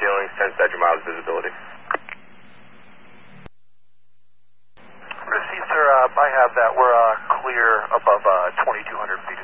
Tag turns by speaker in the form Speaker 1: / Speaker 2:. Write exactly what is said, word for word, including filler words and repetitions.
Speaker 1: ceilings, ten statute miles visibility.
Speaker 2: Receive, sir. Uh, I have that. We're uh, clear above uh, twenty-two hundred feet.